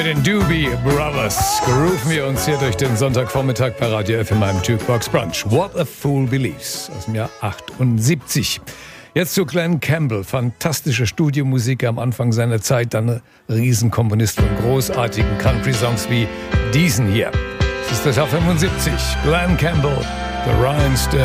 Den Doobie Brothers grooven wir uns hier durch den Sonntagvormittag bei Radio FM im Jukebox Brunch. What a Fool Believes aus dem Jahr 78. Jetzt zu Glenn Campbell, fantastische Studiomusik am Anfang seiner Zeit, dann Riesenkomponist von großartigen Country-Songs wie diesen hier. Das ist das Jahr 75. Glenn Campbell, The Rhinestone.